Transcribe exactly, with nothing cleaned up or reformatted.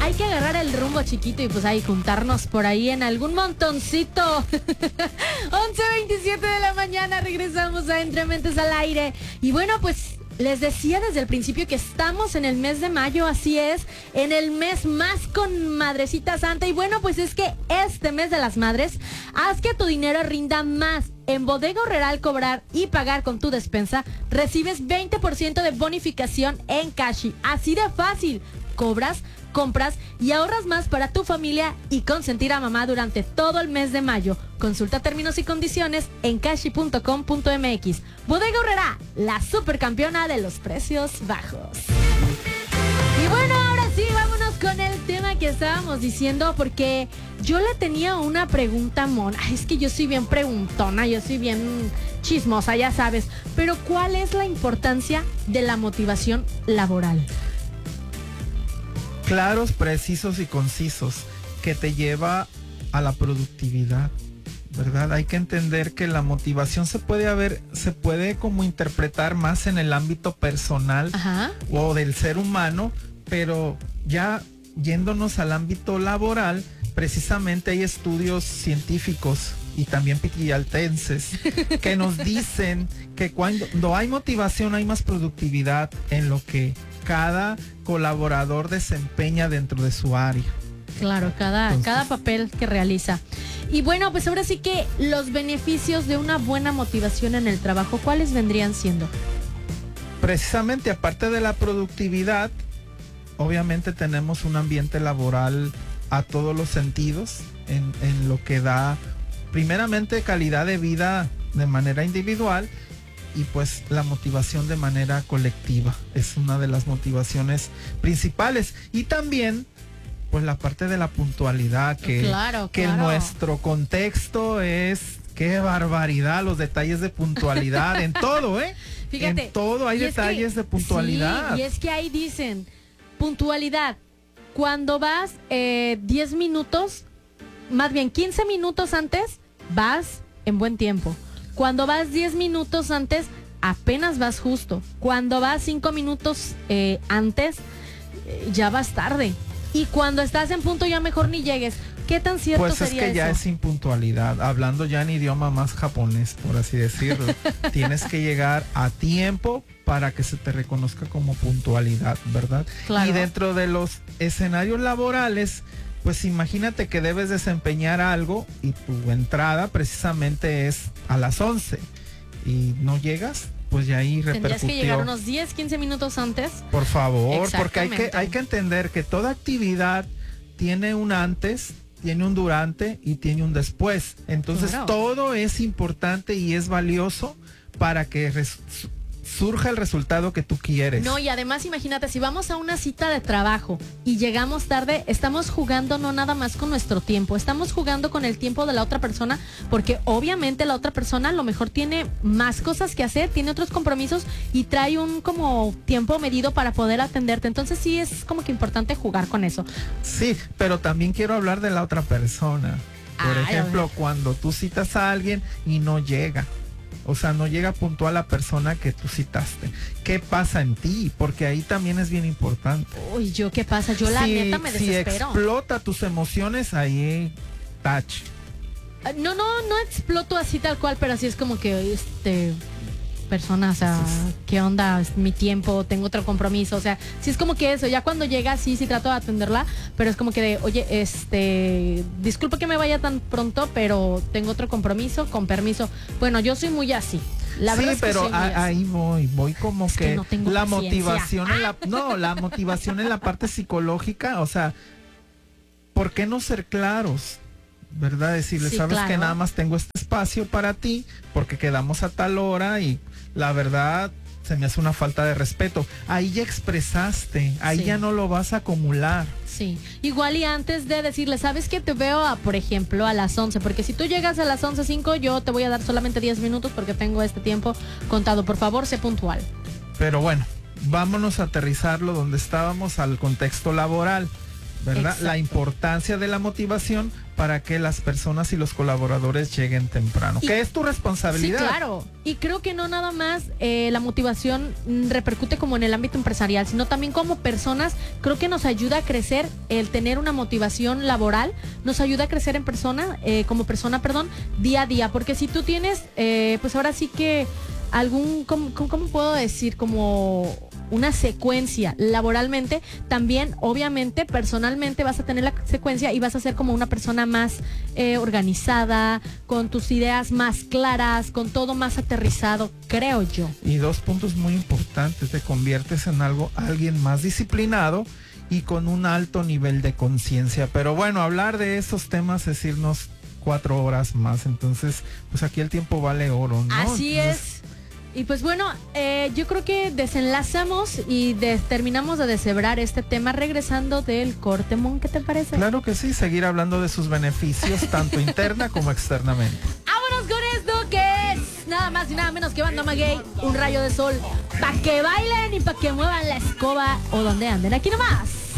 hay que agarrar el rumbo chiquito y pues ahí juntarnos por ahí en algún montoncito. once veintisiete de la mañana, regresamos a Entre Mentes al Aire. Y bueno, pues les decía desde el principio que estamos en el mes de mayo, así es, en el mes más con Madrecita Santa. Y bueno, pues es que este mes de las madres, haz que tu dinero rinda más. En Bodega Aurrera, al cobrar y pagar con tu despensa, recibes veinte por ciento de bonificación en Cashi. Así de fácil. Cobras, compras y ahorras más para tu familia y consentir a mamá durante todo el mes de mayo. Consulta términos y condiciones en cashi punto com punto m x. Bodega Aurrera, la supercampeona de los precios bajos. Y bueno, ahora sí, vámonos con el tema que estábamos diciendo, porque yo le tenía una pregunta, Mona. Es que yo soy bien preguntona, yo soy bien chismosa, ya sabes. Pero ¿cuál es la importancia de la motivación laboral? Claros, precisos y concisos, que te lleva a la productividad, ¿verdad? Hay que entender que la motivación se puede haber, se puede como interpretar más en el ámbito personal. Ajá. O del ser humano, pero ya yéndonos al ámbito laboral, precisamente hay estudios científicos y también piquialtenses que nos dicen que cuando hay motivación hay más productividad en lo que cada colaborador desempeña dentro de su área. Claro, cada, Entonces, cada papel que realiza. Y bueno, pues ahora sí que los beneficios de una buena motivación en el trabajo, ¿cuáles vendrían siendo? Precisamente, aparte de la productividad, obviamente tenemos un ambiente laboral a todos los sentidos, en, en lo que da primeramente calidad de vida de manera individual, y pues la motivación de manera colectiva es una de las motivaciones principales. Y también pues la parte de la puntualidad, que, claro, que claro. en nuestro contexto es, qué barbaridad, los detalles de puntualidad en todo, ¿eh? Fíjate, en todo hay detalles que, de puntualidad. Sí, y es que ahí dicen, puntualidad, cuando vas eh, diez minutos, más bien quince minutos antes, vas en buen tiempo. Cuando vas diez minutos antes, apenas vas justo. Cuando vas cinco minutos eh, antes, eh, ya vas tarde. Y cuando estás en punto, ya mejor ni llegues. ¿Qué tan cierto pues sería eso? Pues es que ya es impuntualidad. Hablando ya en idioma más japonés, por así decirlo. Tienes que llegar a tiempo para que se te reconozca como puntualidad, ¿verdad? Claro. Y dentro de los escenarios laborales, pues imagínate que debes desempeñar algo y tu entrada precisamente es a las once y no llegas, pues ya ahí repercutió. Tendrías que llegar unos diez, quince minutos antes. Por favor, porque hay que, hay que entender que toda actividad tiene un antes, tiene un durante y tiene un después. Entonces claro, todo es importante y es valioso para que res- surja el resultado que tú quieres. No, y además imagínate, si vamos a una cita de trabajo y llegamos tarde, estamos jugando no nada más con nuestro tiempo, estamos jugando con el tiempo de la otra persona, porque obviamente la otra persona a lo mejor tiene más cosas que hacer, tiene otros compromisos y trae un como tiempo medido para poder atenderte. Entonces sí es como que importante jugar con eso. Sí, pero también quiero hablar de la otra persona. Por Ay, ejemplo, cuando tú citas a alguien y no llega. O sea, no llega puntual la persona que tú citaste. ¿Qué pasa en ti? Porque ahí también es bien importante. Uy, ¿yo qué pasa? Yo la si, neta me desespero. Si explota tus emociones, ahí touch. No, no, no exploto así tal cual, pero así es como que, este... persona, o sea, ¿qué onda? Es mi tiempo, tengo otro compromiso, o sea, sí es como que eso, ya cuando llega, sí, sí trato de atenderla, pero es como que de, oye, este, disculpa que me vaya tan pronto, pero tengo otro compromiso, con permiso. Bueno, yo soy muy así. La sí, verdad es que pero soy muy a, ahí voy, voy como es que, que no tengo la paciencia. motivación en la, no, la motivación en la parte psicológica, o sea, ¿por qué no ser claros? ¿Verdad? Decirle, sí, sabes claro. que nada más tengo este espacio para ti porque quedamos a tal hora y la verdad se me hace una falta de respeto. Ahí ya expresaste, ahí sí. Ya no lo vas a acumular. Sí, igual y antes de decirle, ¿sabes qué? Te veo, a, por ejemplo, a las once, porque si tú llegas a las once cinco, yo te voy a dar solamente diez minutos porque tengo este tiempo contado. Por favor, sé puntual. Pero bueno, vámonos a aterrizarlo donde estábamos, al contexto laboral. ¿verdad? Exacto. La importancia de la motivación para que las personas y los colaboradores lleguen temprano, Y- que es tu responsabilidad. Sí, claro. Y creo que no nada más eh, la motivación mm, repercute como en el ámbito empresarial, sino también como personas. Creo que nos ayuda a crecer el tener una motivación laboral, nos ayuda a crecer en persona, eh, como persona, perdón, día a día. Porque si tú tienes, eh, pues ahora sí que algún, ¿cómo, cómo- cómo puedo decir? Como una secuencia laboralmente, también obviamente personalmente vas a tener la secuencia y vas a ser como una persona más eh, organizada, con tus ideas más claras, con todo más aterrizado, creo yo. Y dos puntos muy importantes, te conviertes en algo, alguien más disciplinado y con un alto nivel de conciencia. Pero bueno, hablar de esos temas es irnos cuatro horas más, entonces pues aquí el tiempo vale oro, ¿no? Así Entonces, es. Y pues bueno, eh, yo creo que desenlazamos y de- terminamos de deshebrar este tema regresando del corte, Mon, ¿qué te parece? Claro que sí, seguir hablando de sus beneficios tanto interna como externamente. Vámonos con esto que es nada más y nada menos que Banda Maguey, un rayo de sol, pa' que bailen y pa' que muevan la escoba o donde anden. Aquí nomás.